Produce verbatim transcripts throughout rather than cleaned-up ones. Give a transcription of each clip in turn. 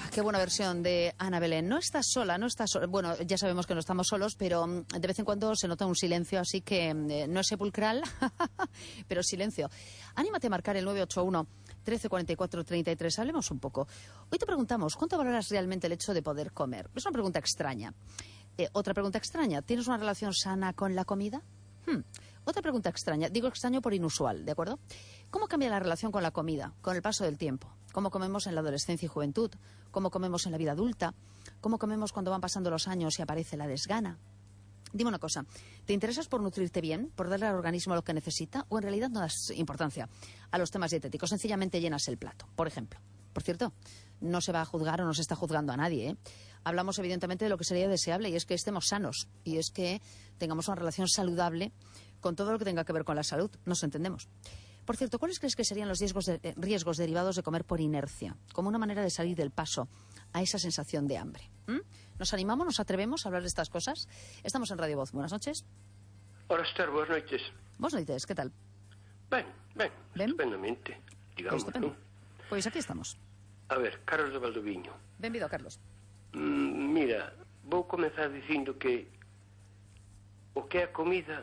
qué buena versión de Ana Belén. No estás sola, no estás sola. Bueno, ya sabemos que no estamos solos, pero de vez en cuando se nota un silencio, así que eh, no es sepulcral, pero silencio. Anímate a marcar el nueve ocho uno, trece cuarenta y cuatro, treinta y tres. Hablemos un poco. Hoy te preguntamos, ¿cuánto valoras realmente el hecho de poder comer? Es una pregunta extraña. Eh, otra pregunta extraña, ¿tienes una relación sana con la comida? Hmm. Otra pregunta extraña, digo extraño por inusual, ¿de acuerdo? ¿Cómo cambia la relación con la comida, con el paso del tiempo? ¿Cómo comemos en la adolescencia y juventud? ¿Cómo comemos en la vida adulta? ¿Cómo comemos cuando van pasando los años y aparece la desgana? Dime una cosa, ¿te interesas por nutrirte bien, por darle al organismo lo que necesita, o en realidad no das importancia a los temas dietéticos? Sencillamente llenas el plato, por ejemplo. Por cierto, no se va a juzgar o no se está juzgando a nadie, ¿eh? Hablamos evidentemente de lo que sería deseable, y es que estemos sanos, y es que tengamos una relación saludable con todo lo que tenga que ver con la salud. Nos entendemos. Por cierto, ¿cuáles crees que serían los riesgos, de, eh, riesgos derivados de comer por inercia? Como una manera de salir del paso a esa sensación de hambre. ¿Mm? ¿Nos animamos, nos atrevemos a hablar de estas cosas? Estamos en Radio Voz. Buenas noches. Hola, Esther, buenas noches. Buenas noches, ¿qué tal? Ben, ben, ben? estupendamente, digamos, Estupendo. ¿no? Pois aquí estamos. A ver, Carlos de Valdoviño. Benvido, Carlos. Mm, mira, vou comenzar dicindo que o que é a comida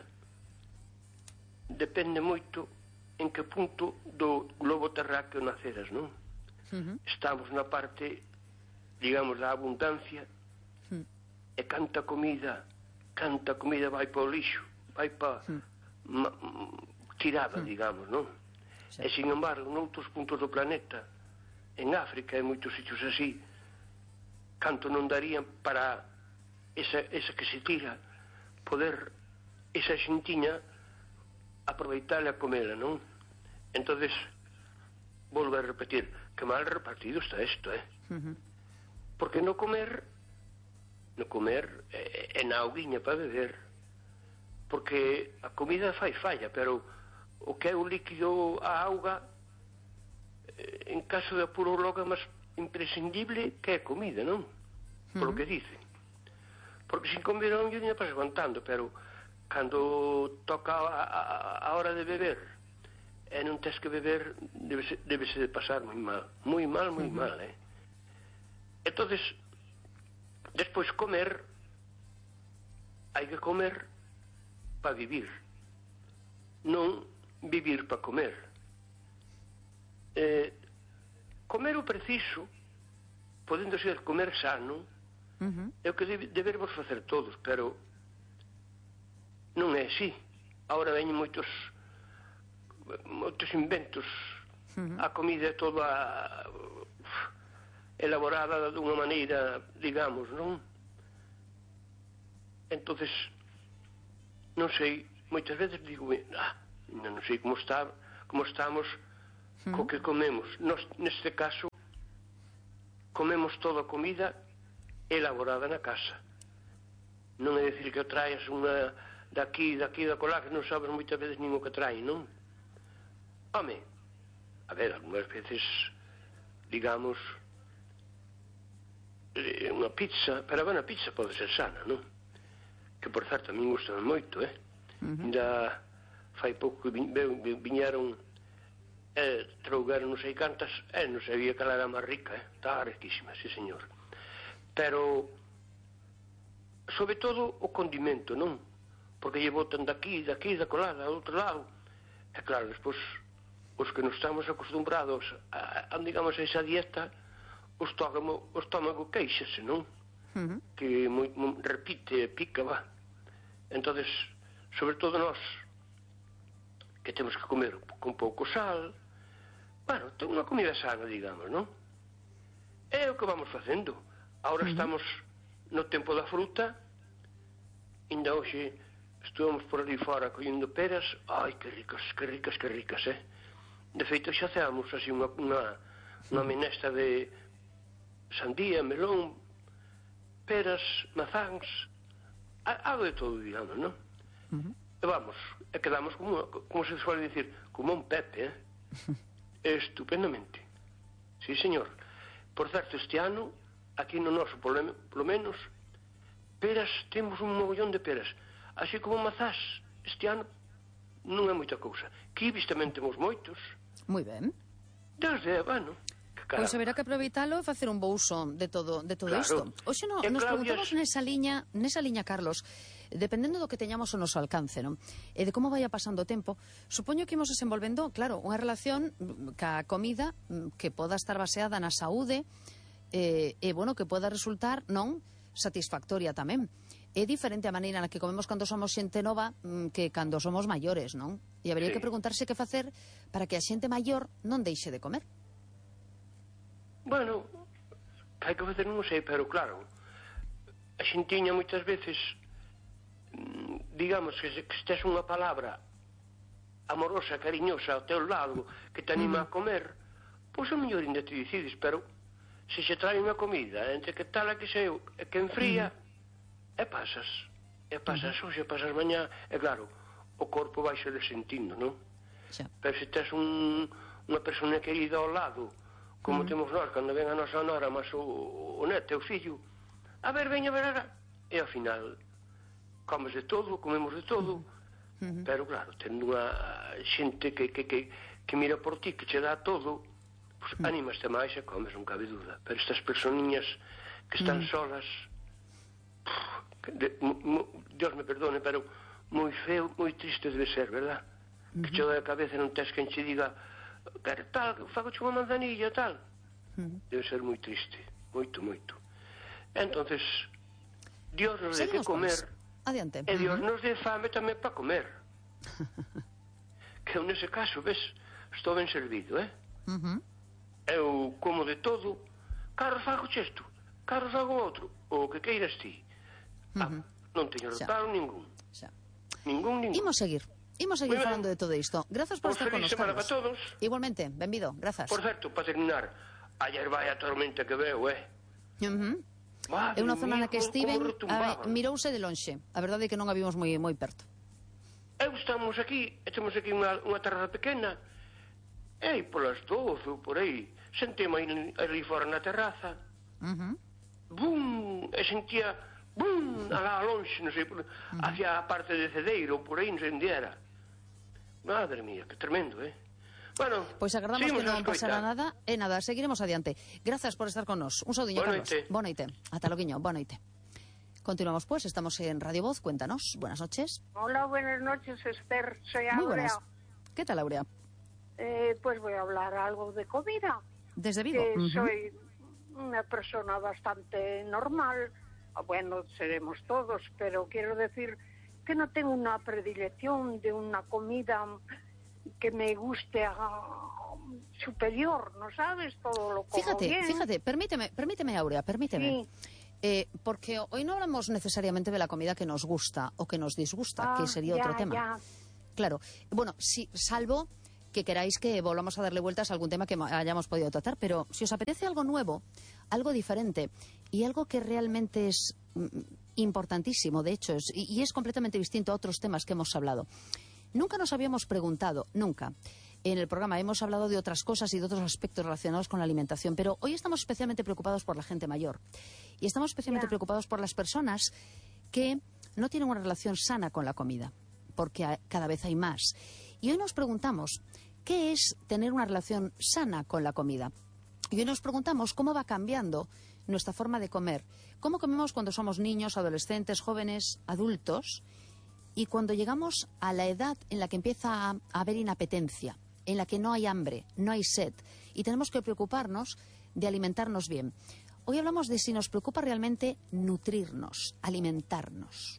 depende moito en que punto do globo terráqueo naceras, non? Uh-huh. Estamos na parte, digamos, da abundancia, uh-huh. e canta comida, canta comida vai para o lixo, vai para uh-huh. ma, tirada, uh-huh. digamos, non? Sí. E, sin embargo, noutros puntos do planeta, en África e moitos sitios así, canto non darían para esa, esa que se tira, poder esa xentiña aproveitarla a comela, non? Entonces, volvo a repetir, que mal repartido está isto, eh? Uh-huh. Porque no comer, no comer é, é na auguiña para beber, porque a comida fai falla, pero o que é o líquido, a auga, en caso de apuro logo é máis imprescindible que é comida, non? Por uh-huh. lo que dicen. Porque sin comer non lle pas aguantando, pero cando toca a, a, a hora de beber e non tens que beber, debese, debese de pasar moi mal, moi mal, moi uh-huh. mal, eh? Entonces, despois comer, hai que comer para vivir, non vivir para comer. Eh, comer o preciso, podendo ser comer sano, uh-huh. é o que debe, debermos facer todos, pero non é así. Agora veñen moitos moitos inventos, uh-huh. a comida é toda uf, elaborada dunha maneira, digamos, non? Entonces, non sei, moitas veces digo, ah, non sei como está, como estamos uh-huh. co que comemos. Nos, neste caso, comemos toda a comida elaborada na casa. Non é dicir que traes unha daqui, daqui, da colá, que non sabes moitas veces nin o que trae, non? Home, a ver, algunas veces, digamos, eh, unha pizza, pero a buena pizza pode ser sana, non? Que, por certo, a mí gustan moito, eh? Uh-huh. Da fai pouco que vi, vi, viñeron eh, trougaron non sei cantas, eh, non sabía que ela era máis rica, eh? Estaba riquísima, sí, señor. Pero, sobre todo, o condimento, non? Porque lle botan daqui, daqui, da colada, do outro lado. E claro, despois, os que non estamos acostumbrados a, a digamos, a esa dieta, o estómago, o estómago queixase, non? Uh-huh. Que moi, moi, repite, pica, va. Entonces, sobre todo nós, que temos que comer con pouco sal, bueno, ten unha comida sana, digamos, non? É o que vamos facendo. Agora uh-huh. estamos no tempo da fruta, ainda hoxe estuvamos por ali fora collendo peras, ai, que ricas, que ricas, que ricas, eh? De feito, xa ceamos así unha, unha, unha menestra de sandía, melón, peras, mazáns, algo de todo, digamos, non? Uh-huh. E vamos, e quedamos como, como se suele dicir, como un Pepe, eh? Estupendamente. Sí, señor. Por certo, este ano, aquí no noso, por lo menos, peras, temos un mogollón de peras. Así como mazás, este ano non é moita cousa. Kibis tamén temos moitos. Moi ben. Desde, bueno, que Pois haberá que aproveitalo e facer un bo uso de todo, de todo Claro. isto. Oxe, no, E nos claro, preguntamos es- nesa liña, nesa liña, Carlos, dependendo do que teñamos ao noso alcance, non? E de como vaya pasando o tempo, supoño que imos desenvolvendo, claro, unha relación mm, ca comida mm, que poda estar baseada na saúde e, e bueno, que poda resultar, non, satisfactoria tamén. É diferente a maneira na que comemos cando somos xente nova mm, que cando somos maiores, non? E habería Sí. que preguntarse que facer para que a xente maior non deixe de comer. Bueno, que hai que facer non sei, pero claro, a xentiña moitas veces, mm, digamos que se, que se tes unha palabra amorosa, cariñosa ao teu lado, que te anima a comer, pois o mellor ainda te decides, pero se xe trae unha comida, entre que tal e que seu, e que enfría, e pasas, e pasas hoxe, e pasas mañá, e claro, o corpo vai se sentindo, non? Xa. Pero se tes un, unha persona querida ao lado, como Mm. temos nós, cando ven a nosa nora, mas o, o neto, o fillo, a ver, veña, ver, a... e ao final, comes de todo, comemos de todo, Mm. pero claro, tendo unha xente que, que, que, que mira por ti, que che dá todo, pues, Mm. animaste máis e comes, non cabe duda. Pero estas personiñas que están Mm. solas, pff, que de, mu, mu, Dios me perdone, pero moi feo, moi triste debe ser, verdad? Que che doi a cabeza e non tes quen che diga, quer tal, fago che unha manzanilla, tal. Mm. Debe ser moi triste, moito, moito. Entonces, Dios nos dé que Seguimos, comer, pois. Adiante. e Dios Ujú. nos dé fame tamén para comer. Que eu nese caso, ves, estou ben servido, eh? Ujú. Eu como de todo, Carlos fago isto, Carlos fago outro, o que queiras ti. Ah, Ujú. non teño Xa. reparo ningún, Xa. ningún, ningún. Imos seguir. Imos seguir Moi ben. falando de todo isto. Grazas por Pois estar con feliz nos, semana Carlos. para todos. Igualmente, benvido, grazas. Por certo, para terminar, ayer vai a tormenta que veo, eh? Ujú. Madre É unha zona na mía, que como- estiven, como retumbaban. a, mirouse de lonxe. A verdade é que non a vimos moi moi perto. Eu estamos aquí, estamos aquí unha, unha terraza pequena, e polas doce ou por aí, sentei-me aí, ali fora na terraza, Ujú. bum, e sentía, bum, alá lonxe, non sei, por, hacia a parte de Cedeiro, por aí, non sei onde era. Madre mía, que tremendo, eh? Bueno, Pois agardamos seguimos que a non pasará escoitar. nada. E nada, seguiremos adiante. Grazas por estar con nos. Un saudiño, Boa Carlos. noite. Boa noite. Ata loguiño, boa noite. Continuamos, pues, estamos en Radio Voz. Cuéntanos. Buenas noches. Hola, buenas noches, Esther. Soy Muy Aurea. buenas. ¿Qué tal, Aurea? Eh, pues voy a hablar algo de comida. Desde Vigo. Que Ujú. soy una persona bastante normal. Bueno, seremos todos, pero quiero decir que no tengo una predilección de una comida que me guste a- superior, ¿no sabes? Todo lo como Fíjate, bien. fíjate, permíteme, permíteme, Aurea, permíteme. Sí. Eh, porque hoy no hablamos necesariamente de la comida que nos gusta o que nos disgusta, Ah, que sería ya, otro tema. ya. Claro, bueno, sí, salvo que queráis que volvamos a darle vueltas a algún tema que ma- hayamos podido tratar, pero si os apetece algo nuevo, algo diferente y algo que realmente es mm, importantísimo, de hecho, es- y, y es completamente distinto a otros temas que hemos hablado. Nunca nos habíamos preguntado, nunca. En el programa hemos hablado de otras cosas y de otros aspectos relacionados con la alimentación, pero hoy estamos especialmente preocupados por la gente mayor. Y estamos especialmente Ya. preocupados por las personas que no tienen una relación sana con la comida, porque a- cada vez hay más. Y hoy nos preguntamos, ¿qué es tener una relación sana con la comida? Y hoy nos preguntamos cómo va cambiando nuestra forma de comer. ¿Cómo comemos cuando somos niños, adolescentes, jóvenes, adultos? Y cuando llegamos a la edad en la que empieza a a haber inapetencia, en la que no hay hambre, no hay sed, y tenemos que preocuparnos de alimentarnos bien. Hoy hablamos de si nos preocupa realmente nutrirnos, alimentarnos.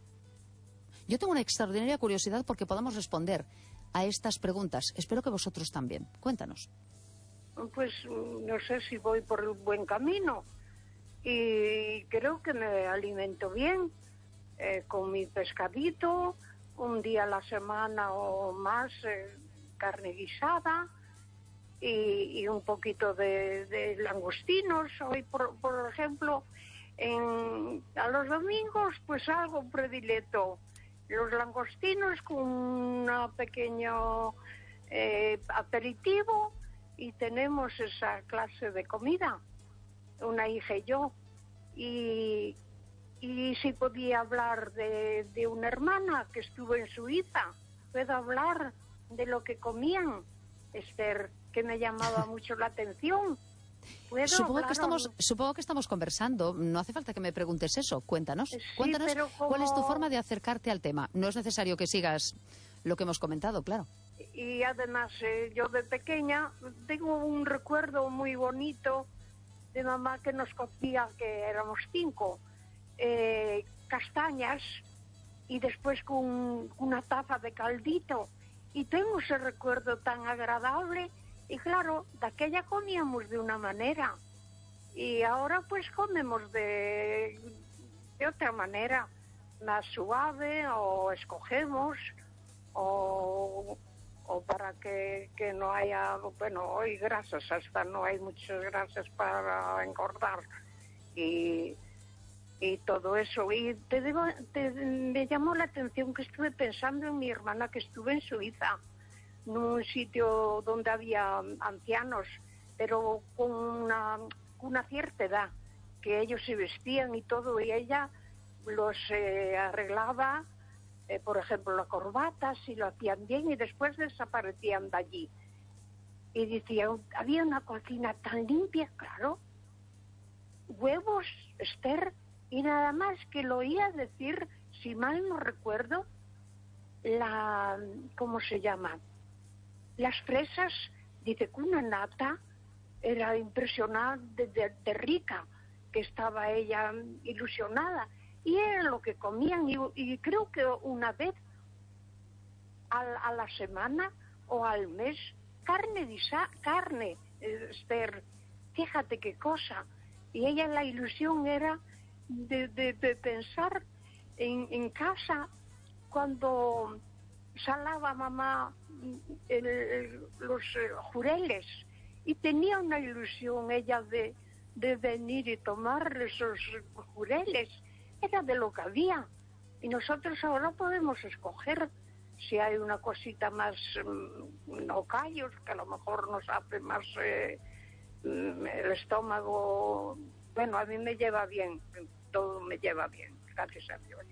Yo tengo una extraordinaria curiosidad porque podamos responder a estas preguntas. Espero que vosotros también. Cuéntanos. Pues mm, no sé si voy por el buen camino y creo que me alimento bien eh, con mi pescadito, un día a la semana o más eh, carne guisada y, y un poquito de, de langostinos. Hoy, por, por ejemplo, en, a los domingos pues algo predilecto, los langostinos con un pequeño eh, aperitivo y tenemos esa clase de comida, una hija y yo. Y, y si podía hablar de, de una hermana que estuvo en Suiza, puedo hablar de lo que comían, Esther, que me llamaba mucho la atención. ¿Puedo? Supongo, Claro. que estamos, supongo que estamos conversando. No hace falta que me preguntes eso. Cuéntanos. Sí, Cuéntanos pero como... cuál es tu forma de acercarte al tema. No es necesario que sigas lo que hemos comentado, claro. Y además, eh, yo de pequeña tengo un recuerdo muy bonito de mamá que nos cocía, que éramos cinco, eh, castañas y después con una taza de caldito. Y tengo ese recuerdo tan agradable. Y claro, de aquella comíamos de una manera. Y ahora pues comemos de, de otra manera, más suave, o escogemos, o, o para que, que no haya, bueno, hoy grasas, hasta no hay muchas grasas para engordar. Y... y todo eso. Y te digo, te, me llamó la atención que estuve pensando en mi hermana, que estuve en Suiza, en un sitio donde había ancianos, pero con una, una cierta edad, que ellos se vestían y todo, y ella los eh, arreglaba, eh, por ejemplo, la corbata, si lo hacían bien, y después desaparecían de allí. Y decían, había una cocina tan limpia, claro, huevos, Esther, y nada más que lo oía decir, si mal no recuerdo, la, ¿cómo se llama? Las fresas, dice que una nata era impresionante, de, de rica, que estaba ella ilusionada, y era lo que comían, y, y creo que una vez a, a la semana o al mes, carne, disa, carne, Esther, fíjate qué cosa, y ella la ilusión era De, de, de pensar en, en casa cuando salaba mamá el, el, los eh, jureles, y tenía una ilusión ella de, de venir y tomar esos jureles. Era de lo que había, y nosotros ahora podemos escoger si hay una cosita más um, no callos, que a lo mejor nos hace más eh, el estómago. Bueno, a mí me lleva bien, todo me lleva bien, gracias a Dios.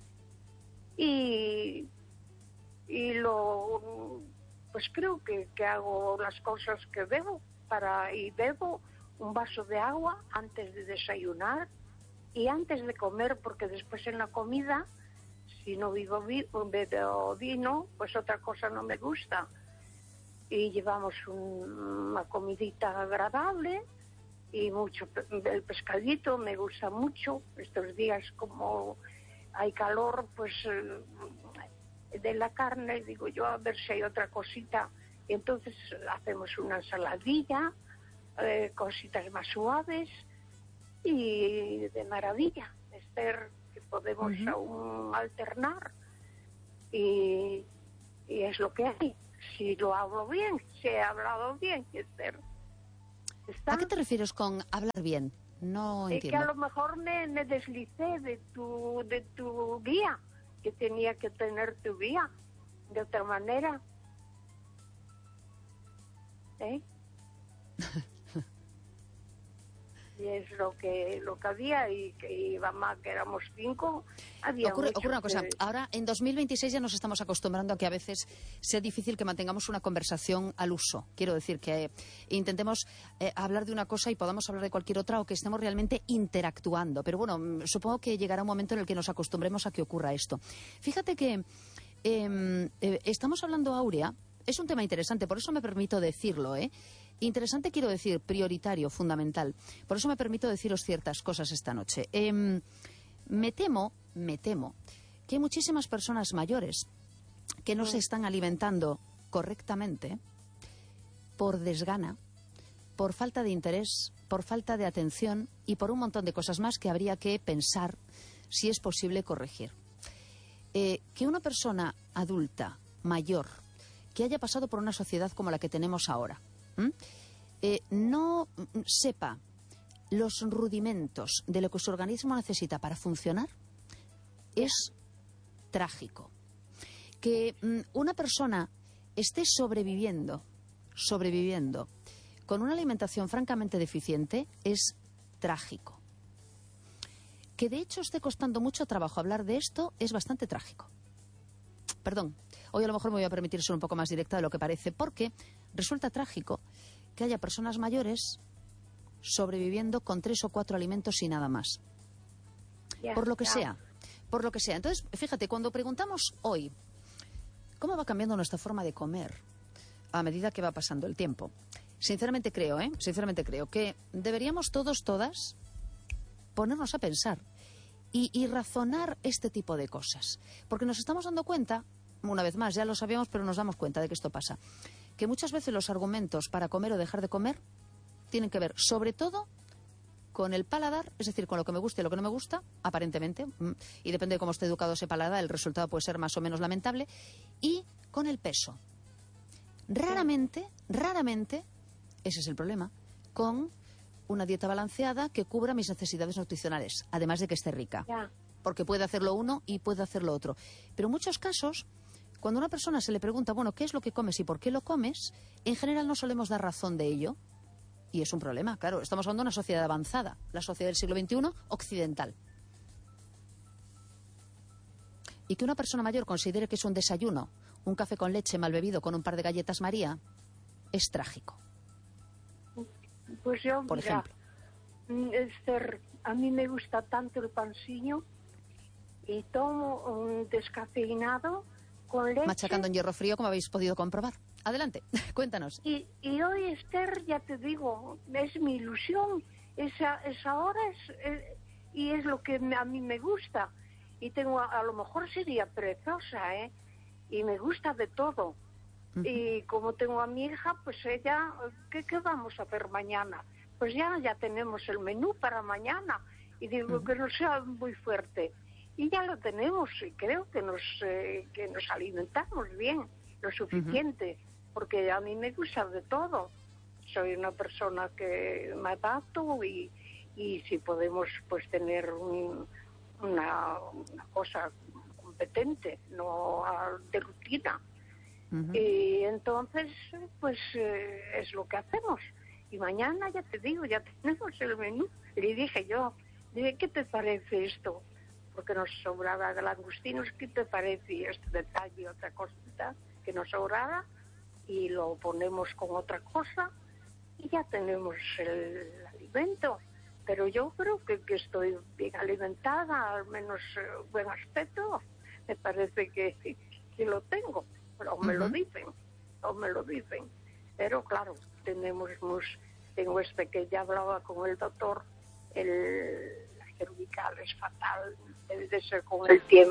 Y, y lo, pues creo que, que hago las cosas que bebo, para, y bebo un vaso de agua antes de desayunar y antes de comer, porque después en la comida, si no vivo vi, bebo vino, pues otra cosa no me gusta. Y llevamos un, una comidita agradable. Y mucho, el pescadito me gusta mucho. Estos días, como hay calor, pues de la carne, digo yo, a ver si hay otra cosita. Y entonces hacemos una ensaladilla, eh, cositas más suaves, y de maravilla, Esther, que podemos uh-huh. aún alternar. Y, y es lo que hay. Si lo hablo bien, si he hablado bien, Esther. ¿Está? ¿A qué te refieres con hablar bien? No entiendo. Es que a lo mejor me, me deslicé de tu, de tu guía, que tenía que tener tu guía de otra manera. ¿Eh? Y es lo que lo que había, y que iba más, que éramos cinco. Había ocurre, ocurre una cosa, que... ahora en dos mil veintiséis ya nos estamos acostumbrando a que a veces sea difícil que mantengamos una conversación al uso. Quiero decir que eh, intentemos eh, hablar de una cosa y podamos hablar de cualquier otra, o que estemos realmente interactuando. Pero bueno, supongo que llegará un momento en el que nos acostumbremos a que ocurra esto. Fíjate que eh, eh, estamos hablando, Áurea, es un tema interesante, por eso me permito decirlo, ¿eh? Interesante, quiero decir, prioritario, fundamental. Por eso me permito deciros ciertas cosas esta noche. Eh, me temo, me temo, que hay muchísimas personas mayores que no se están alimentando correctamente por desgana, por falta de interés, por falta de atención y por un montón de cosas más que habría que pensar si es posible corregir. Eh, que una persona adulta, mayor, que haya pasado por una sociedad como la que tenemos ahora, ¿Mm? Eh, no sepa los rudimentos de lo que su organismo necesita para funcionar, es trágico. Que mm, una persona esté sobreviviendo, sobreviviendo con una alimentación francamente deficiente es trágico. Que de hecho esté costando mucho trabajo hablar de esto es bastante trágico. Perdón, hoy a lo mejor me voy a permitir ser un poco más directa de lo que parece, porque resulta trágico que haya personas mayores sobreviviendo con tres o cuatro alimentos y nada más. Ya, Por lo que ya. sea, por lo que sea. Entonces, fíjate, cuando preguntamos hoy, ¿cómo va cambiando nuestra forma de comer a medida que va pasando el tiempo? Sinceramente creo, ¿eh? Sinceramente creo que deberíamos todos, todas, ponernos a pensar y, y razonar este tipo de cosas. Porque nos estamos dando cuenta, una vez más, ya lo sabíamos, pero nos damos cuenta de que esto pasa, que muchas veces los argumentos para comer o dejar de comer tienen que ver, sobre todo, con el paladar, es decir, con lo que me gusta y lo que no me gusta, aparentemente, y depende de cómo esté educado ese paladar, el resultado puede ser más o menos lamentable, y con el peso. Raramente, raramente, ese es el problema, con una dieta balanceada que cubra mis necesidades nutricionales, además de que esté rica. Ya. Porque puede hacerlo uno y puede hacerlo otro. Pero en muchos casos, cuando a una persona se le pregunta, bueno, ¿qué es lo que comes y por qué lo comes?, en general no solemos dar razón de ello. Y es un problema, claro. Estamos hablando de una sociedad avanzada, la sociedad del siglo veintiuno occidental. Y que una persona mayor considere que es un desayuno, un café con leche mal bebido con un par de galletas María, es trágico. Pues yo, Por mira, ejemplo. Esther, a mí me gusta tanto el panciño y tomo un descafeinado con leche. Machacando en hierro frío, como habéis podido comprobar. Adelante, cuéntanos. Y, y hoy, Esther, ya te digo, es mi ilusión. Esa, esa hora es, eh, y es lo que me- a mí me gusta. Y tengo, a, a lo mejor sería preciosa, ¿eh? Y me gusta de todo. Uh-huh. Y como tengo a mi hija, pues ella, ¿qué, qué vamos a hacer mañana? Pues ya, ya tenemos el menú para mañana. Y digo, Uh-huh. que no sea muy fuerte. Y ya lo tenemos, y creo que nos, eh, que nos alimentamos bien, lo suficiente. Uh-huh. Porque a mí me gusta de todo. Soy una persona que me adapto y, y si podemos pues tener un, una, una cosa competente, no de rutina. Uh-huh. Y entonces, pues eh, es lo que hacemos. Y mañana, ya te digo, ya tenemos el menú. Le dije yo, dije, ¿qué te parece esto? Porque nos sobraba langostinos, ¿qué te parece este detalle, otra cosita que nos sobraba? Y lo ponemos con otra cosa y ya tenemos el alimento. Pero yo creo que, que estoy bien alimentada, al menos eh, buen aspecto, me parece que, que lo tengo, pero me uh-huh. lo dicen, o me lo dicen. Pero claro, tenemos, tengo este que ya hablaba con el doctor, el, la cervical es fatal, debe de ser con el tiempo.